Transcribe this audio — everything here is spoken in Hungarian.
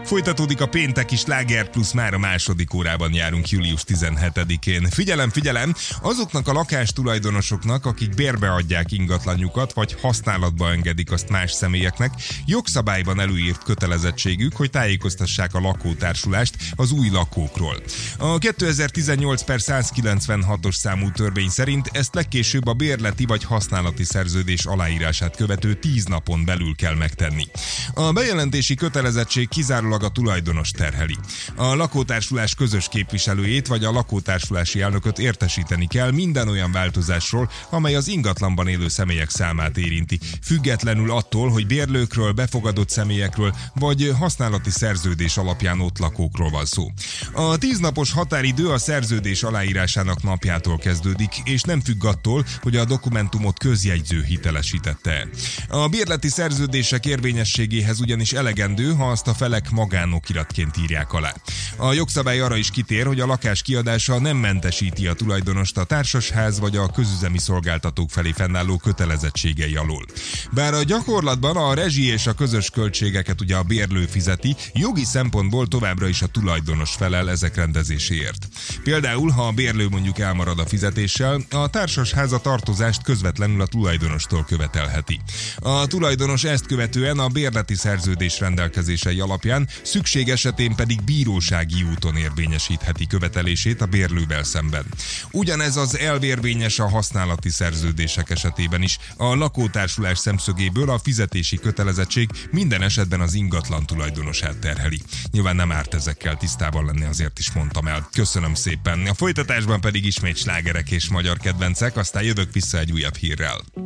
Folytatódik a pénteki Sláger Plusz, már a második órában járunk július 17-én. Figyelem, azoknak a lakástulajdonosoknak, akik bérbeadják ingatlanjukat, vagy használatba engedik azt más személyeknek, jogszabályban előírt kötelezettségük, hogy tájékoztassák a lakótársulást az új lakókról. A 2018/196-os számú törvény szerint ezt legkésőbb a bérleti vagy használati szerződés aláírását követő 10 napon belül kell megtenni. A bejelentési kötelezettség kizárólag a tulajdonos terheli. A lakótársulás közös képviselőjét vagy a lakótársulási elnököt értesíteni kell minden olyan változásról, amely az ingatlanban élő személyek számát érinti, függetlenül attól, hogy bérlőkről, befogadott személyekről vagy használati szerződés alapján ott lakókról van szó. A 10 napos határidő a szerződés aláírásának napjától kezdődik, és nem függ attól, hogy a dokumentumot közjegyző hitelesítette. A bérleti szerződések érvényességéhez ugyanis elegendő, ha azt a felek magánokiratként írják alá. A jogszabály arra is kitér, hogy a lakás kiadása nem mentesíti a tulajdonost a társasház vagy a közüzemi szolgáltatók felé fennálló kötelezettségei alól. Bár a gyakorlatban a rezsi és a közös költségeket ugye a bérlő fizeti, jogi szempontból továbbra is a tulajdonos felel ezek rendezéséért. Például, ha a bérlő mondjuk elmarad a fizetéssel, a társasház a tartozást közvetlenül a tulajdonostól követelheti. A tulajdonos ezt követően a bérleti szerződés rendelkezései alapján, szükség esetén pedig bírósági úton érvényesítheti követelését a bérlővel szemben. Ugyanez az elv érvényes a használati szerződések esetében is. A lakótársulás szemszögéből a fizetési kötelezettség minden esetben az ingatlan tulajdonosát terheli. Nyilván nem árt ezekkel tisztában lenni, azért is mondtam el. Köszönöm szépen. A folytatásban pedig ismét slágerek és magyar kedvencek, aztán jövök vissza egy újabb hírrel.